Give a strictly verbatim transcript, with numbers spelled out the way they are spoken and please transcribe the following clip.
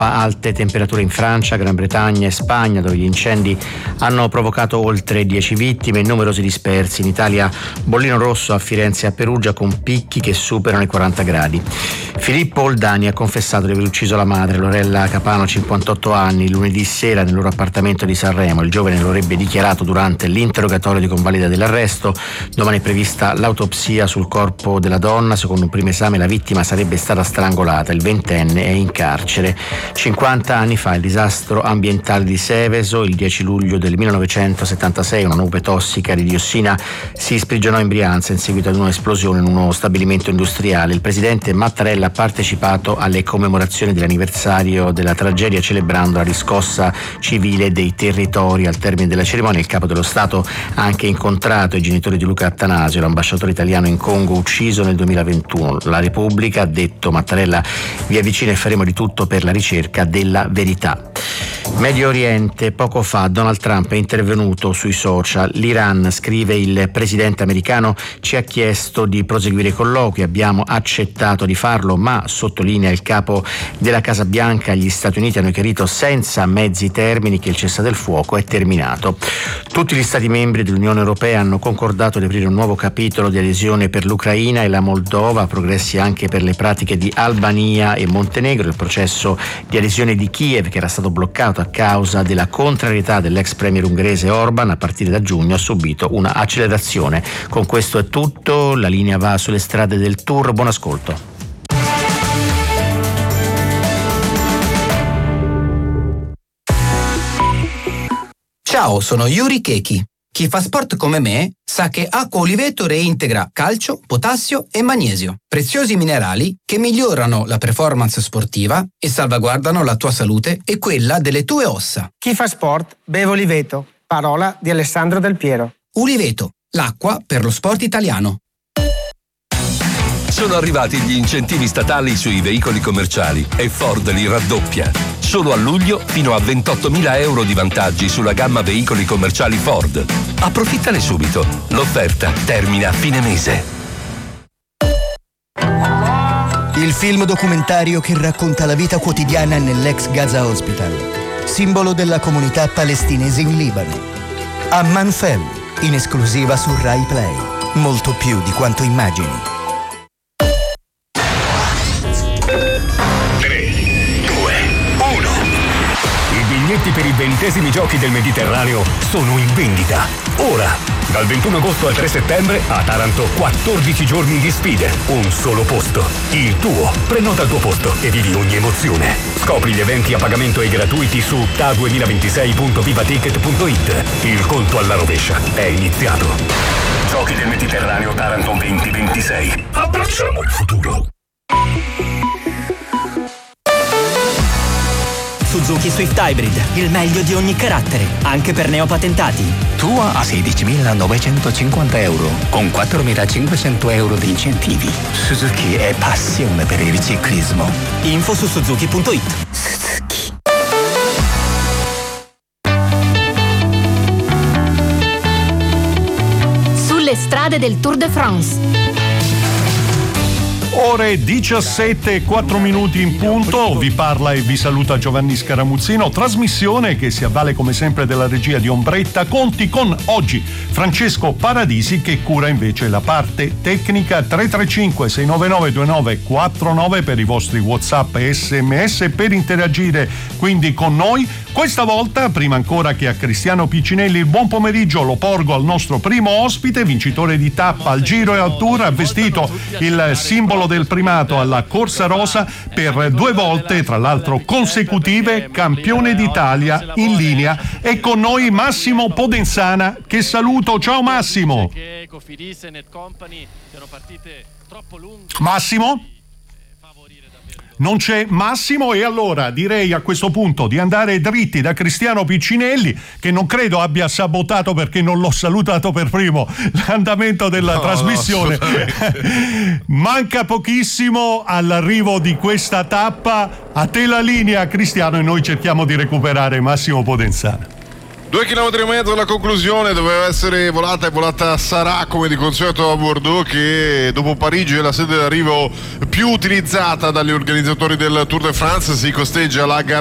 tappa. Alte temperature in Francia, Gran Bretagna e Spagna, dove gli incendi hanno provocato oltre dieci vittime e numerosi dispersi. In Italia bollino rosso a Firenze e a Perugia, con picchi che superano i quaranta gradi. Filippo Oldani ha confessato di aver ucciso la madre, Lorella Capano, cinquantotto anni, lunedì sera nel loro appartamento di Sanremo. Il giovane lo avrebbe dichiarato durante l'interrogatorio di convalida dell'arresto. Domani è prevista l'autopsia sul corpo della donna. Secondo un primo esame la vittima sarebbe stata strangolata. Il ventenne è in carcere. cinquanta anni fa il disastro ambientale di Seveso. Il dieci luglio del millenovecentosettantasei una nube tossica di diossina si sprigionò in Brianza in seguito ad un'esplosione in uno stabilimento industriale. Il presidente Mattarella ha partecipato alle commemorazioni dell'anniversario della tragedia, celebrando la riscossa civile dei territori. Al termine della cerimonia il capo dello Stato ha anche incontrato i genitori di Luca Attanasio, l'ambasciatore italiano in Congo ucciso nel duemilaventuno. La Repubblica, ha detto Mattarella, vi avvicina e faremo di tutto per la ricerca della verità. Medio Oriente, poco fa Donald Trump è intervenuto sui social. L'Iran, scrive il presidente americano, ci ha chiesto di proseguire i colloqui, abbiamo accettato di farlo, ma, sottolinea il capo della Casa Bianca, gli Stati Uniti hanno chiarito senza mezzi termini che il cessate-il-fuoco è terminato. Tutti gli Stati membri dell'Unione Europea hanno concordato di aprire un nuovo capitolo di adesione per l'Ucraina e la Moldova, progressi anche per le pratiche di Albania e Montenegro. Il processo di adesione di Kiev, che era stato bloccato a causa della contrarietà dell'ex premier ungherese Orban, a partire da giugno ha subito una accelerazione. Con questo è tutto, la linea va sulle strade del tour, buon ascolto. Ciao, sono Yuri Keki. Chi fa sport come me sa che Acqua Oliveto reintegra calcio, potassio e magnesio, preziosi minerali che migliorano la performance sportiva e salvaguardano la tua salute e quella delle tue ossa. Chi fa sport beve Oliveto, parola di Alessandro Del Piero. Oliveto, l'acqua per lo sport italiano. Sono arrivati gli incentivi statali sui veicoli commerciali e Ford li raddoppia. Solo a luglio fino a ventottomila euro di vantaggi sulla gamma veicoli commerciali Ford. Approfittane subito. L'offerta termina a fine mese. Il film documentario che racconta la vita quotidiana nell'ex Gaza Hospital, simbolo della comunità palestinese in Libano. Amman Film, in esclusiva su Rai Play. Molto più di quanto immagini. Per i ventesimi giochi del Mediterraneo sono in vendita. Ora, dal ventuno agosto al tre settembre, a Taranto, quattordici giorni di sfide, un solo posto, il tuo. Prenota il tuo posto e vivi ogni emozione. Scopri gli eventi a pagamento e gratuiti su T A duemilaventisei punto vivaticket punto it. Il conto alla rovescia è iniziato. Giochi del Mediterraneo Taranto venti ventisei. Abbracciamo il futuro. Suzuki Swift Hybrid, il meglio di ogni carattere, anche per neopatentati. Tua a sedicimilanovecentocinquanta euro, con quattromilacinquecento euro di incentivi. Suzuki è passione per il ciclismo. Info su suzuki punto it. Suzuki. Sulle strade del Tour de France. Ore diciassette e quattro minuti in punto, vi parla e vi saluta Giovanni Scaramuzzino, trasmissione che si avvale come sempre della regia di Ombretta Conti, con oggi Francesco Paradisi che cura invece la parte tecnica. Tre tre cinque sei nove nove due nove quattro nove per i vostri WhatsApp e sms, per interagire quindi con noi. Questa volta, prima ancora che a Cristiano Piccinelli il buon pomeriggio, lo porgo al nostro primo ospite, vincitore di tappa al Giro e al Tour, ha vestito il simbolo del primato alla Corsa Rosa per due volte, tra l'altro consecutive, campione d'Italia in linea. È con noi Massimo Podensana, che saluto. Ciao Massimo. Massimo? Non c'è Massimo, e allora direi a questo punto di andare dritti da Cristiano Piccinelli, che non credo abbia sabotato, perché non l'ho salutato per primo, l'andamento della no, trasmissione. Manca pochissimo all'arrivo di questa tappa. A te la linea, Cristiano, e noi cerchiamo di recuperare Massimo Podensana. Due chilometri e mezzo alla conclusione, doveva essere volata e volata sarà come di consueto a Bordeaux, che dopo Parigi è la sede d'arrivo più utilizzata dagli organizzatori del Tour de France. Si costeggia la gara